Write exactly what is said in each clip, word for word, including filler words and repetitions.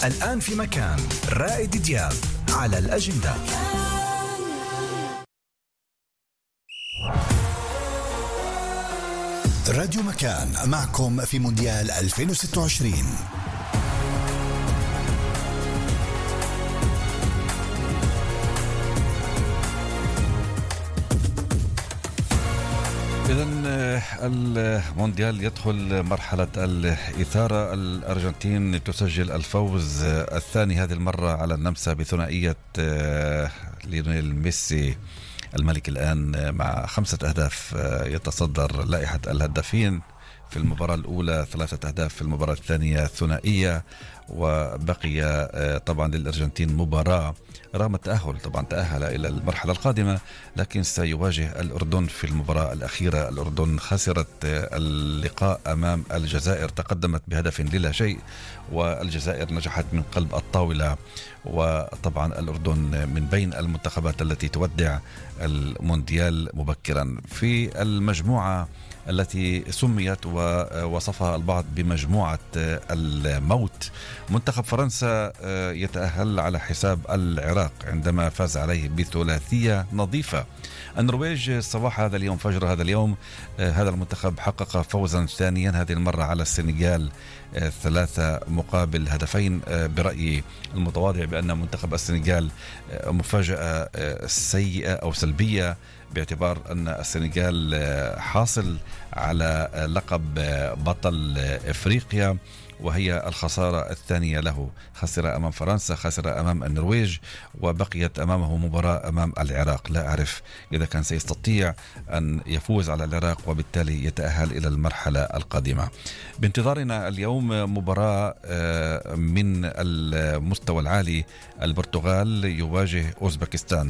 الآن في مكان رائد دياب على الأجندة. راديو مكان معكم في مونديال ألفين وستة وعشرين. إذن المونديال يدخل مرحلة الإثارة. الأرجنتين تسجل الفوز الثاني هذه المرة على النمسا بثنائية ليونيل ميسي الملك الآن مع خمسة أهداف، يتصدر لائحة الهدافين في المباراة الأولى، ثلاثة أهداف في المباراة الثانية ثنائية. وبقي طبعا للأرجنتين مباراة رغم التأهل، طبعا تأهل إلى المرحلة القادمة، لكن سيواجه الأردن في المباراة الأخيرة. الأردن خسرت اللقاء أمام الجزائر، تقدمت بهدف للا شيء، والجزائر نجحت من قلب الطاولة. وطبعا الأردن من بين المنتخبات التي تودع المونديال مبكرا. في المجموعة التي سميت ووصفها البعض بمجموعة الموت، منتخب فرنسا يتأهل على حساب العراق عندما فاز عليه بثلاثية نظيفة. النرويج صباح هذا اليوم، فجر هذا اليوم، هذا المنتخب حقق فوزا ثانيا هذه المرة على السنغال ثلاثة مقابل هدفين. برأيي المتواضع بأن منتخب السنغال مفاجأة سيئة أو سلبية، باعتبار أن السنغال حاصل على لقب بطل إفريقيا، وهي الخسارة الثانية له. خسر أمام فرنسا، خسر أمام النرويج، وبقيت أمامه مباراة أمام العراق. لا أعرف إذا كان سيستطيع أن يفوز على العراق وبالتالي يتأهل إلى المرحلة القادمة. بانتظارنا اليوم مباراة من المستوى العالي. البرتغال يواجه أوزبكستان.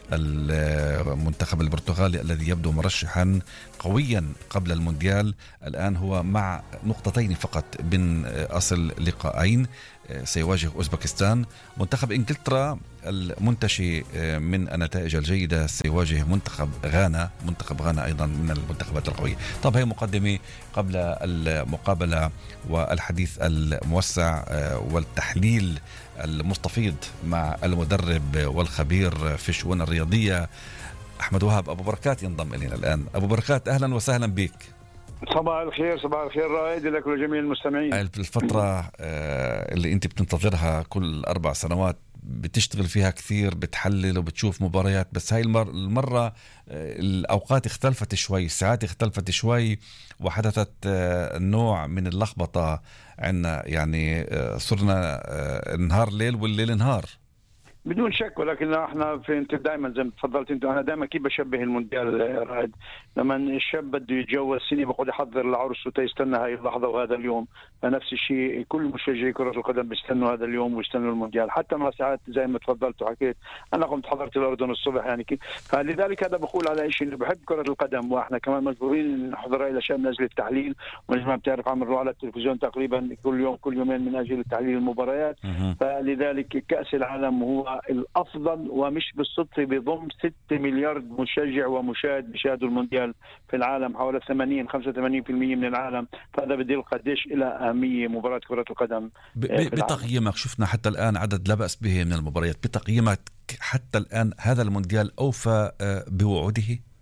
المنتخب البرتغالي الذي يبدو مرشحا قويا قبل المونديال الآن هو مع نقطتين فقط من أصل لقاءين، سيواجه أوزبكستان. منتخب إنجلترا المنتشي من النتائج الجيدة سيواجه منتخب غانا. منتخب غانا أيضا من المنتخبات القوية. طب هي مقدمة قبل المقابلة والحديث الموسع والتحليل المستفيض مع المدرب والخبير في الشؤون الرياضية أحمد وهاب أبو بركات ينضم إلينا الآن. أبو بركات أهلا وسهلا بك. صباح الخير. صباح الخير رائد لك ولجميع المستمعين. الفترة اللي أنت بتنتظرها كل أربع سنوات بتشتغل فيها كثير، بتحلل وبتشوف مباريات، بس هاي المر... المرة الأوقات اختلفت شوي، الساعات اختلفت شوي، وحدثت نوع من اللخبطة عنا. يعني صرنا نهار ليل والليل نهار بدون شك. ولكن احنا في انت دائما زي ما تفضلت انت، انا دائما كيف بشبه المونديال رائد، لما الشاب بده يتجوز سنه بقعد يحضر لعرسه تيستنى هاي اللحظه وهذا اليوم، فنفس الشيء كل مشجعي كره القدم بيستنوا هذا اليوم ويستنوا المونديال. حتى مع ساعات زي ما تفضلت وحكيت، انا قمت حضرت الاردن الصبح يعني كيف، فلذلك هذا بقول على شيء انه بحب كره القدم، واحنا كمان مجبورين نحضر هاي الاشياء من اجل التحليل، وزي ما بتعرف عم نروح على التلفزيون تقريبا كل يوم كل يومين من اجل تحليل المباريات. فلذلك كاس العالم هو الافضل، ومش بالصدفه بيضم ستة مليار مشجع ومشاهد بيشاهدوا المونديال في العالم، حوالي ثمانين خمسة وثمانين بالمئة من العالم. فهذا بدل قديش إلى أهمية مباراة كرة القدم. بتقييمك شفنا حتى الآن عدد لا بأس به من المباريات، بتقييمك حتى الآن هذا المونديال أوفى بوعوده؟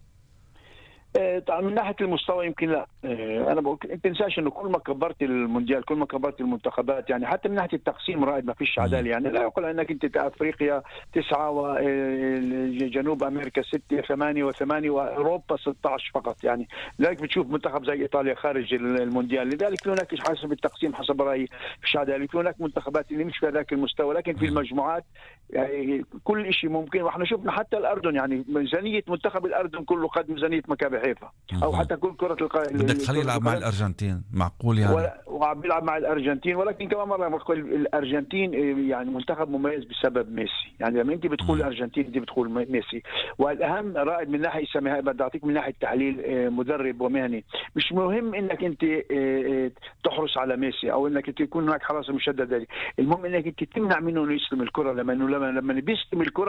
طبعا من ناحيه المستوى يمكن لا. انا بقول انت تنساش انه كل ما كبرت المونديال كل ما كبرت المنتخبات، يعني حتى من ناحيه التقسيم رائد ما فيش عداله. يعني لا يقول انك انت افريقيا تسعه وجنوب امريكا سته ثمانيه وثمانيه واوروبا ستة عشر فقط. يعني لذلك بتشوف منتخب زي ايطاليا خارج المونديال. لذلك في هناك حسب التقسيم حسب رايي فيش عداله. في هناك منتخبات اللي مش في ذاك المستوى، لكن في المجموعات يعني كل شيء ممكن. واحنا شفنا حتى الاردن، يعني ميزانيه منتخب الاردن كله قد ميزانيه مكابي حيفا او حتى كل كره القدم. بدك تخليه يلعب مع الارجنتين معقول يعني، وعم بيلعب مع الارجنتين. ولكن كمان مره بقول الارجنتين يعني منتخب مميز بسبب ميسي. يعني لما انت بتقول الارجنتين انت بتقول ميسي. والاهم رائد من ناحيه سماها بدي اعطيك من ناحيه تحليل مدرب ومهني، مش مهم انك انت تحرص على ميسي او انك انت يكون هناك حراسه مشدده. المهم انك انت تمنع منه انه يستلم الكره. لما انه لما لما بيستلم الكره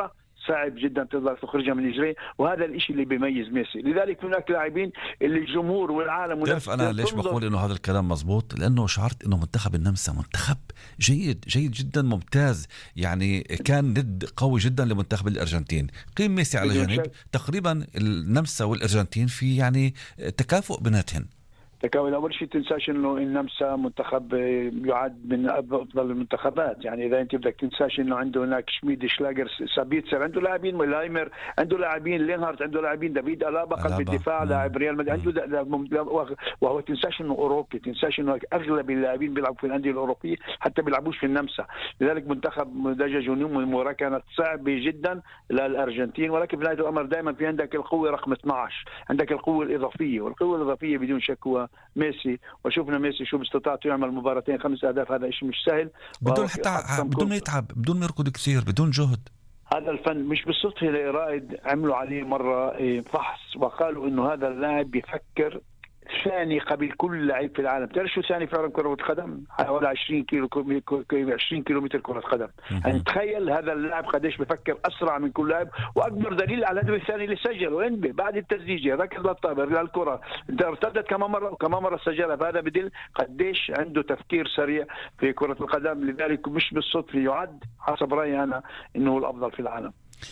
صعب جدا تقدر تخرجها من اجريه، وهذا الشيء اللي بيميز ميسي. لذلك هناك لاعبين اللي الجمهور والعالم تعرف انا ليش بقول انه هذا الكلام مزبوط؟ لانه شعرت انه منتخب النمسا منتخب جيد جيد جدا ممتاز، يعني كان ند قوي جدا لمنتخب الارجنتين. قيم ميسي على جانب، تقريبا النمسا والارجنتين في يعني تكافؤ بيناتهم. تكامل. أول شيء تنساش إنه النمسا منتخب يعد من أفضل المنتخبات، يعني إذا أنت بدك تنساش إنه عنده هناك شميد شلاجر سابيتسر، عنده لاعبين لايمر، عنده لاعبين لينهارت، عنده لاعبين دافيد ألابا قلب الدفاع لاعب ريال مدريد، عنده وهو تنساش إنه أوروبي، تنساش إنه أغلب اللاعبين بيلعبوا في الأندية الأوروبية حتى بيلعبوش في النمسا. لذلك منتخب مدجج ونمو كانت صعبة جدا للأرجنتين، ولكن في نهاية الأمر دائما في عندك القوة رقم اثنا عشر، عندك القوة الإضافية، والقوة الإضافية بدون شك هو ميسي. وشوفنا ميسي شو استطاعته يعمل مباراتين خمس أهداف، هذا شيء مش سهل، بدون حتى بدون ما يتعب، بدون ما يركض كثير، بدون جهد. هذا الفن مش بالصدفة. رائد عملوا عليه مرة فحص وقالوا إنه هذا اللاعب بيفكر ثاني قبل كل لاعب في العالم. تعرف شو ثاني في عالم كرة القدم؟ حوالي عشرين كيلو عشرين كيلومتر كرة قدم. يعني تخيل هذا اللاعب قديش بفكر أسرع من كل لاعب، وأكبر دليل على الهدف الثاني اللي سجله إنبي بعد التسديد ركض للطابة للكرة ارتدت كمان مرة وكمان مرة سجلها، فهذا بدل قديش عنده تفكير سريع في كرة القدم. لذلك مش بالصدفة يعد حسب رأيي أنا إنه الأفضل في العالم.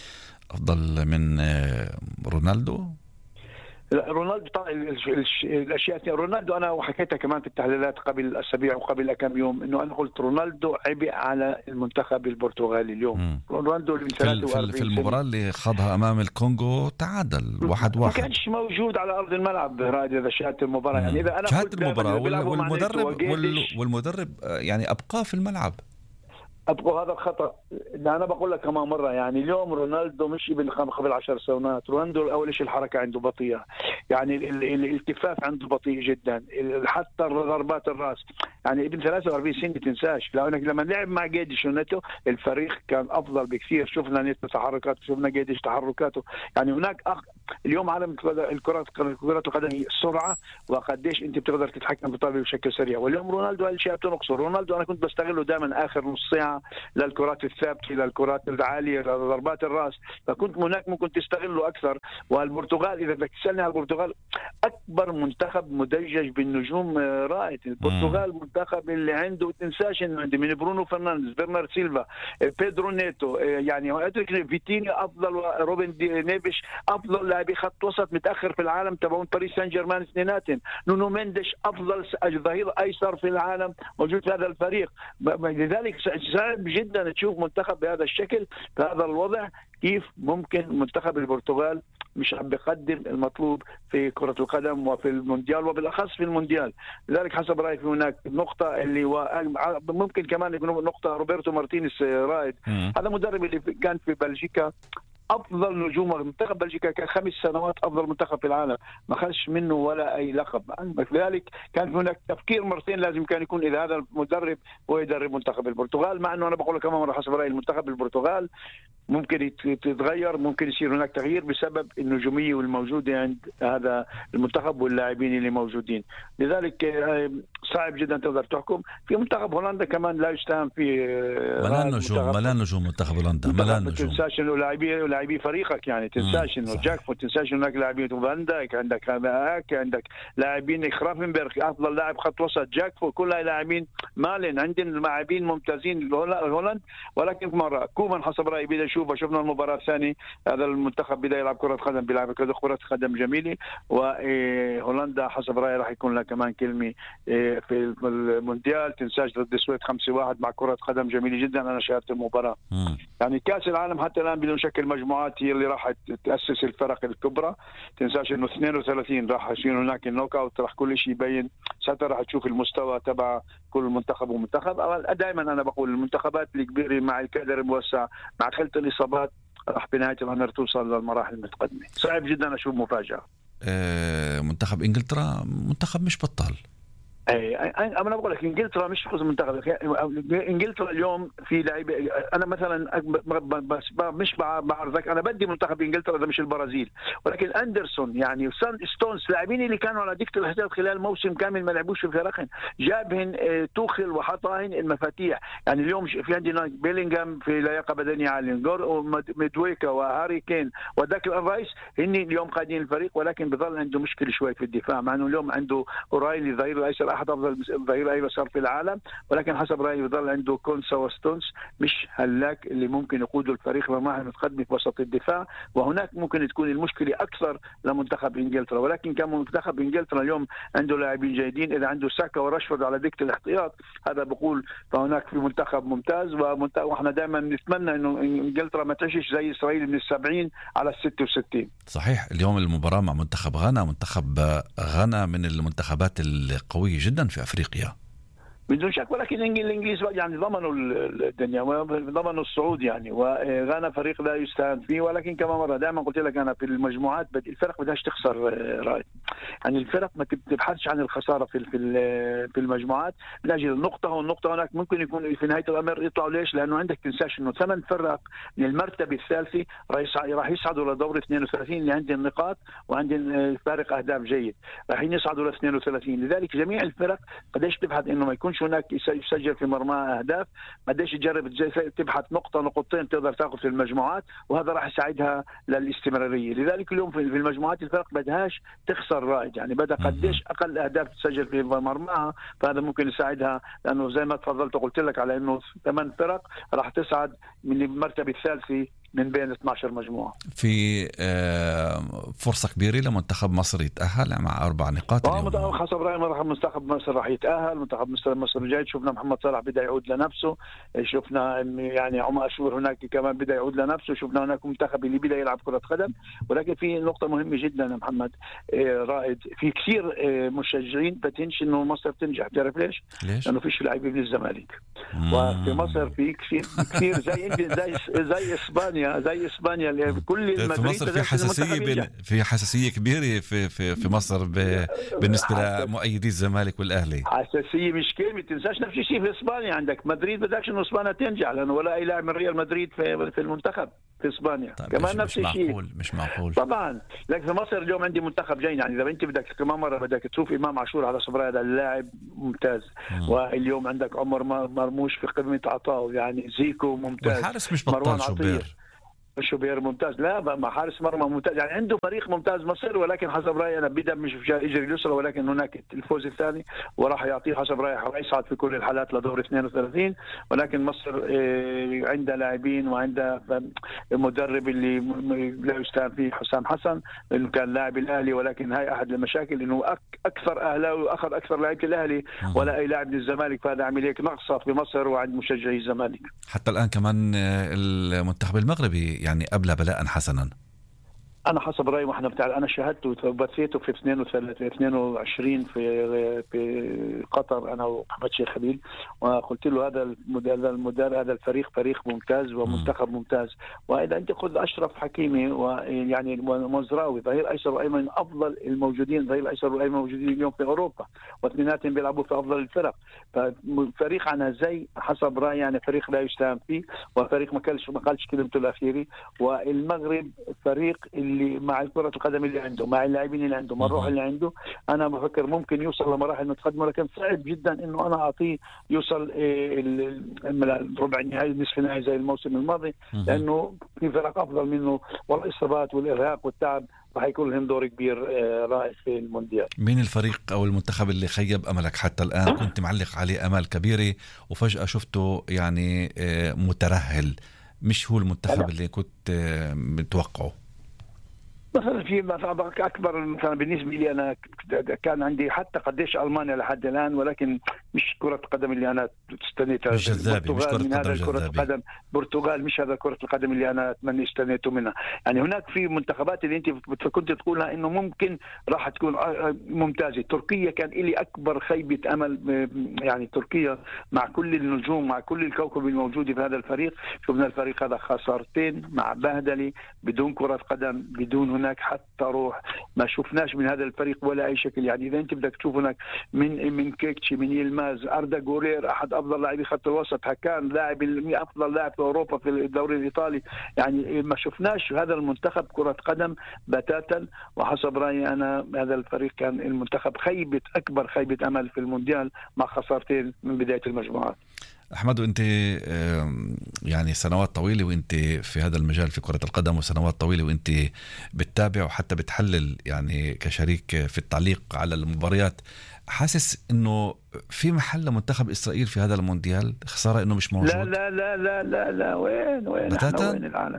أفضل من رونالدو؟ رونالدو طبعا الاشياء، رونالدو انا وحكيتها كمان في التحليلات قبل اسابيع وقبل كم يوم، انه انا قلت رونالدو عبء على المنتخب البرتغالي اليوم. مم. رونالدو في, في المباراه اللي خاضها امام الكونغو تعادل واحد واحد، ما كانش موجود على ارض الملعب. رائد اذا شاهدت المباراه، يعني اذا انا شاهدت المباراه والمدرب والمدرب يعني ابقاه في الملعب. أبقوا هذا الخطأ. أنا بقول لك كمان مرة، يعني اليوم رونالدو مش ابن قبل عشر سنوات. رونالدو أول شيء الحركة عنده بطيئة، يعني الالتفاف عنده بطيء جدا، حتى ضربات الرأس. يعني ابن ثلاثة وأربعين سنة تنساش، لأنك لما لعب مع جيديش ونيتو الفريق كان أفضل بكثير. شفنا نيتو تحركاته، شفنا جيديش تحركاته. يعني هناك أخ... اليوم عالم الكرة كرة القدم هي السرعة، وقديش أنت بتقدر تتحكم في طابة بشكل سريع. واليوم رونالدو هالشيء بتنقصه. رونالدو أنا كنت بستغله دائما آخر نص ساعة للكرات الثابتة، للكرات العالية، لضربات الرأس، فكنت هناك ممكن تستغله أكثر. والبرتغال إذا بدك تسألني على البرتغال، أكبر منتخب مدجج بالنجوم. رائد البرتغال منتخب اللي عنده تنساش إنه عنده من برونو فرنانديز، برنارد سيلفا، بيدرو نيتو، يعني أدرك فيتينيا أفضل، روبن دي نيفيش أفضل لاعبي خط وسط متأخر في العالم تبعون باريس سان جيرمان اثنيناتهم. نونو مينديش أفضل ظهير أيسر في العالم موجود في هذا الفريق. لذلك صعب جدا تشوف منتخب بهذا الشكل بهذا الوضع. كيف ممكن منتخب البرتغال مش عم بيقدم المطلوب في كرة القدم وفي المونديال، وبالأخص في المونديال؟ لذلك حسب رأيي في هناك نقطة اللي و... ممكن كمان يكون نقطة روبرتو مارتينيز. رائد هذا مدرب اللي كان في بلجيكا افضل نجوم منتخب بلجيكا، كان خمس سنوات افضل منتخب في العالم، ما خدش منه ولا اي لقب. لذلك كان هناك تفكير مرتين لازم كان يكون اذا هذا المدرب هو يدرب منتخب البرتغال. مع انه انا بقول لك كمان مره حسب رايي المنتخب البرتغال ممكن يتغير، ممكن يصير هناك تغيير بسبب النجوميه والموجوده عند هذا المنتخب واللاعبين اللي موجودين. لذلك صعب جدا تقدر تحكم. في منتخب هولندا كمان لا يستهان فيه، ملان نجوم ملان نجوم منتخب هولندا، ملان نجوم. تنساش انه لاعبي لاعبي فريقك، يعني تنساش انه جاكفو، تنساش انه هناك لاعبين هولندا، عندك هاك، عندك لاعبين خرافنبرغ افضل لاعب خط وسط، جاكفو، كلها لاعبين مالين. عندنا لاعبين ممتازين هولندا، ولكن مره كومان حسب رايي بدنا نشوفه. شفنا المباراه الثانيه هذا المنتخب بدا يلعب كره قدم، بيلعب كره قدم جميله. وهولندا حسب رايي راح يكون لها كمان كلمه في المونديال. تنساش ضد السويد خمسة واحد مع كره قدم جميله جدا. انا شاهدت المباراه. يعني كاس العالم حتى الان بدون شكل مجموعات هي اللي راح تاسس الفرق الكبرى. تنساش انه اثنين وثلاثين راح يصير هناك النوك اوت، راح كل شيء يبين ساعتها، راح تشوف المستوى تبع كل منتخب ومنتخب. دائما انا بقول المنتخبات الكبيره مع الكادر الموسع مع خلة الاصابات راح بنهايه الامر توصل للمراحل المتقدمه. صعب جدا اشوف مفاجاه. منتخب انجلترا منتخب مش بطال، اي انا بقول لك انجلترا مش خصوص المنتخب. انجلترا اليوم في لعيبه، انا مثلا بس مش بعرفك، انا بدي منتخب انجلترا ده مش البرازيل، ولكن اندرسون يعني سان ستونز لاعبين اللي كانوا على دكه الاحتياط خلال موسم كامل ما لعبوش في فرقهم، جابهن توخل وحطاهن المفاتيح. يعني اليوم في عندنا بيلينغهام في لياقه بدنيه عاليه، ميدويكا وهاري كين وداكلان رايس هن اليوم قادين الفريق، ولكن بظل عنده مشكله شوي في الدفاع، مع انه اليوم عنده اورايلي ظهير الايسر احد افضل ظهير ايسر في العالم، ولكن حسب رايي بضل عنده كونسا وستونز مش هلاك اللي ممكن يقودوا الفريق لمراحل متقدمه في وسط الدفاع، وهناك ممكن تكون المشكله اكثر لمنتخب انجلترا. ولكن كان منتخب انجلترا اليوم عنده لاعبين جيدين، اذا عنده ساكا وراشفورد على دكه الاحتياط هذا بقول فهناك في منتخب ممتاز. واحنا دائما نتمنى انه انجلترا ما تعيش زي اسرائيل من السبعين على الستة وستين. صحيح. اليوم المباراه مع منتخب غانا، منتخب غانا من المنتخبات القويه جدا في افريقيا بدون شك، ولكن الانجليز يعني ضمنوا الدنيا وضمنوا الصعود يعني، وغانا فريق لا يستهان فيه. ولكن كما مره دائما قلت لك انا في المجموعات الفرق بدهاش تخسر رائد، يعني الفرق ما تبحثش عن الخساره في في المجموعات لاجل النقطه، والنقطه هناك ممكن يكون في نهايه الامر يطلعوا. ليش؟ لانه عندك تنساش انه ثمان فرق من المرتبه الثالثه راح يصعدوا لدور اثنين وثلاثين اللي عندهم نقاط وعندهم فارق اهداف جيد، راح يصعدوا ل اثنين وثلاثين. لذلك جميع الفرق قديش تبحث انه ما يكون هناك يسجل في مرمى اهداف، ما بديش تجرب تبحث نقطه نقطتين تقدر تاخذ في المجموعات، وهذا راح يساعدها للاستمراريه. لذلك اليوم في المجموعات الفرق بدهاش تخسر رائد، يعني بدا قديش اقل اهداف تسجل في مرماها، فهذا ممكن يساعدها، لانه زي ما تفضلت وقلت لك على انه ثمان فرق راح تصعد من المرتبه الثالثه من بين اثني عشر مجموعة. في فرصة كبيرة لمنتخب مصر يتأهل مع أربع نقاط اليوم. حسب رأيي منتخب مصر راح يتأهل، منتخب مصر مصر جيد. شفنا محمد صلاح بدأ يعود لنفسه، شفنا يعني عمر أشور هناك كمان بدأ يعود لنفسه، شفنا هناك منتخب اللي بدأ يلعب كرة قدم. ولكن في نقطة مهمة جدا يا محمد رائد، في كثير مشجعين بتنش إنه مصر تنجح. تعرف ليش؟ ليش؟ لأنه فيش لاعبين من الزمالك، وفي مصر في كثير كثير زي زي زي إسبانيا زي اسبانيا اللي كل في مصر في حساسيه بين في حساسيه كبيره في في في مصر ب... بالنسبه لمؤيدي الزمالك والاهلي. حساسيه مش كلمه، تنساش نفس الشيء في اسبانيا، عندك مدريد بدكش انه اسبانيا تنجح، لانه ولا اي لاعب من ريال مدريد في في المنتخب في اسبانيا. طيب كمان مش نفس مش الشيء. معقول مش معقول طبعا. لكن في مصر اليوم عندي منتخب جاي، يعني اذا انت بدك كمان مره بدك تشوف امام عاشور على صبرا، هذا اللاعب ممتاز. مم. واليوم عندك عمر مرموش في قمه عطائه، يعني زيكو ممتاز، والحارس مش بطال شوبير شوبير ممتاز، لا مع حارس مرمى ممتاز، يعني عنده فريق ممتاز مصر. ولكن حسب رايي انا بدا مش في يجري اليسرى، ولكن هناك الفوز الثاني وراح يعطيه حسب رايي يصعد في كل الحالات لدور اثنين وثلاثين. ولكن مصر عندها لاعبين وعندها مدرب اللي لا يستهان فيه، حسام حسن، انه كان لاعب الاهلي، ولكن هاي احد المشاكل انه اكثر اهلاوي واخذ اكثر لاعبين الاهلي ولا اي لاعب للزمالك، فهذا عمل هيك نقصه في مصر وعند مشجعي الزمالك. حتى الان كمان المنتخب المغربي يعني أبلى بلاء حسنا. أنا حسب رأيي وإحنا بتاع أنا شاهدته وبثيته في اثنين وعشرين في في قطر أنا ومحمد شيخ خليل، وقلت له هذا المدير المدير هذا الفريق فريق ممتاز ومنتخب ممتاز. وإذا أنت خذ أشرف حكيمي ويعني مزراوي ظهير أيسر وأيمن أفضل الموجودين، ظهير أيسر وأيمن موجودين اليوم في أوروبا، واثنيناتهم بيلعبوا في أفضل الفرق. ففريق عنا زي حسب رأيي يعني فريق لا يستهان فيه، وفريق ما قالش ما قالش كلمته الأخيرة. والمغرب فريق اللي مع كرة القدم اللي عنده، مع اللاعبين اللي عنده، مع الروح اللي عنده، أنا بفكر ممكن يوصل لمراحل متقدمة. لكن صعب جدا إنه أنا أعطيه يوصل الربع النهائي نصف النهائي زي الموسم الماضي، لأنه في فرق أفضل منه، والإصابات والإرهاق والتعب راح يكون لهم دور كبير رائع في المونديال. مين الفريق أو المنتخب اللي خيب أملك حتى الآن؟ كنت معلق عليه أمال كبيرة وفجأة شفته يعني مترهل، مش هو المنتخب اللي كنت متوقعه؟ مثلا في اكبر مثلا بالنسبه لي انا كان عندي حتى قديش المانيا لحد الان، ولكن مش كره القدم اللي انا استنيتها. مش جذابه، مش كره قدم كره القدم البرتغال مش هذا كره القدم اللي انا اتمنى استنيته منها. يعني هناك في منتخبات اللي انت كنت تقولها انه ممكن راح تكون ممتازه. تركيا كان لي اكبر خيبه امل، يعني تركيا مع كل النجوم مع كل الكوكب الموجود في هذا الفريق، شفنا الفريق هذا خسارتين مع بهدله بدون كره قدم، بدون هناك هناك حتى روح ما شفناش من هذا الفريق ولا اي شكل. يعني اذا انت بدك تشوف هناك من من كيكتشي، من يلماز، اردا غورير احد افضل لاعبي خط الوسط، هكان لاعب افضل لاعب في اوروبا في الدوري الايطالي. يعني ما شفناش هذا المنتخب كرة قدم بتاتا. وحسب رايي انا هذا الفريق كان المنتخب خيبة اكبر خيبة امل في المونديال مع خسارتين من بداية المجموعات. أحمد، وأنت يعني سنوات طويلة وأنت في هذا المجال في كرة القدم، وسنوات طويلة وأنت بتتابع وحتى بتحلل يعني كشريك في التعليق على المباريات، حاسس إنه في محل منتخب إسرائيل في هذا المونديال؟ خسارة إنه مش موجود. لا لا لا لا لا, لا. وين وين احنا وين العالم؟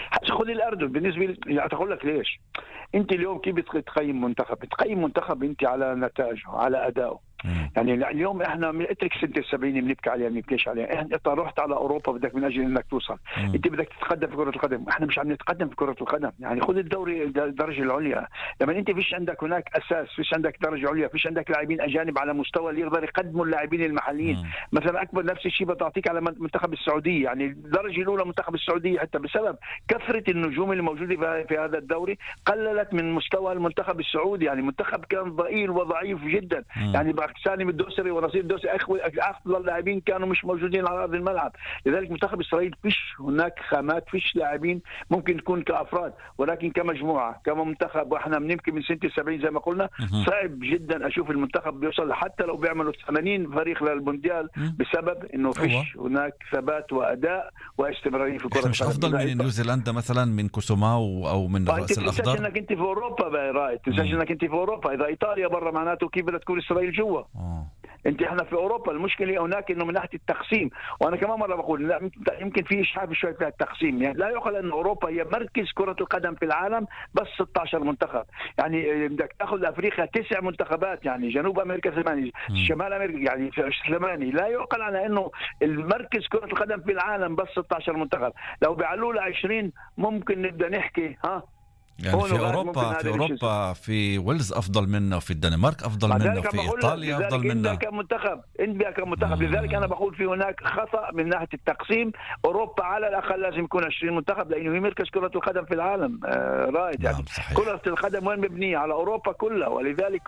خذ الأردن بالنسبة لي. يعني أقول لك ليش. أنت اليوم كيف بتقيم منتخب؟ بتقيم منتخب أنت على نتائجه، على أدائه. يعني اليوم احنا من اترك سنه السبعين بنبكي عليها بنبكيش عليها. انت رحت على اوروبا بدك من اجل انك توصل. مم. انت بدك تتقدم في كره القدم، احنا مش عم نتقدم في كره القدم. يعني خذ الدوري الدرجه العليا، لما انت فيش عندك هناك اساس، فيش عندك درجه عليا، فيش عندك لاعبين اجانب على مستوى اللي يقدر يقدموا اللاعبين المحليين. مم. مثلا اكبر نفس الشيء بتعطيك على منتخب السعوديه. يعني الدرجه الاولى منتخب السعوديه حتى بسبب كثره النجوم اللي موجوده في هذا الدوري قللت من مستوى المنتخب السعودي. يعني منتخب كان ضئيل وضعيف جدا. مم. يعني سالم الدوسري ونصير الدوسري افضل لاعبين كانوا مش موجودين على ارض الملعب. لذلك منتخب اسرائيل فيش هناك خامات، فيش لاعبين ممكن تكون كافراد، ولكن كمجموعه كمنتخب. واحنا بنمكن من سنه السبعين زي ما قلنا صعب جدا اشوف المنتخب بيوصل حتى لو بيعملوا ثمانين فريق للمونديال بسبب انه فيش هناك ثبات واداء واستمراريه في كره. مش افضل من نيوزيلندا مثلا، من كوسوماو او من الراس الاخضر؟ انت انك انت في اوروبا بقى رايت، تنساش انك انت في اوروبا. اذا ايطاليا برا معناته كيف بدها تكون اسرائيل جوا؟ انت احنا في اوروبا. المشكله هناك انه من ناحيه التقسيم، وانا كمان مره بقول لا يمكن في اشحاف شوي في التقسيم. يعني لا يقال ان اوروبا هي مركز كره القدم في العالم بس ستة عشر منتخب. يعني بدك تاخذ افريقيا تسع منتخبات، يعني جنوب امريكا ثمانيه، شمال امريكا يعني ثمانيه. لا يقال على انه المركز كره القدم في العالم بس ستة عشر منتخب. لو بيعلوا ل عشرين ممكن نبدا نحكي ها. يعني في أوروبا في أوروبا في ويلز أفضل منا، وفي الدنمارك أفضل منا، وفي إيطاليا أفضل منا. إنبيا كمنتخب إنبيا كمنتخب لذلك أنا بقول في هناك خطأ من ناحية التقسيم. أوروبا على الأقل لازم يكون عشرين منتخب لأنه هي مركز كرة القدم في العالم. آه رايد يعني نعم كرة القدم وين مبنية على أوروبا كلها، ولذلك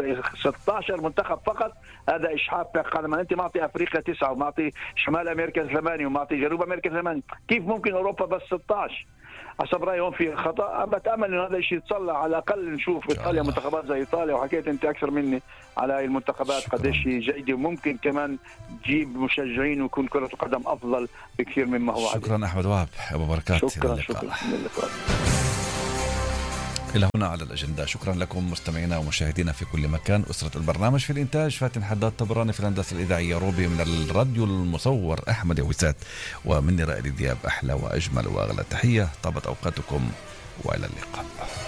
ستة عشر منتخب فقط هذا إشحاف. لما أنت معطي أفريقيا تسعة ومعطي شمال أمريكا ثمانية ومعطي جنوب أمريكا ثمانية، كيف ممكن أوروبا بس ستة عشر؟ حسب رأيي هون في خطأ. بتأمل إنه هذا الشيء يتصلح. على الأقل نشوف إيطاليا منتخبات زي إيطاليا، وحكيت أنت أكثر مني على المنتخبات قديش جيدة، وممكن كمان تجيب مشجعين ويكون كرة القدم أفضل بكثير مما هو عادي. شكرا أحمد وهب أبو بركات. شكرا شكرا. إلى هنا على الأجندة. شكرا لكم مستمعينا ومشاهدينا في كل مكان. أسرة البرنامج في الإنتاج فاتن حداد طبراني، في الهندسة الإذاعية روبي، من الراديو المصور أحمد يوسات، ومني رائد دياب. أحلى وأجمل وأغلى تحية. طابت أوقاتكم وإلى اللقاء.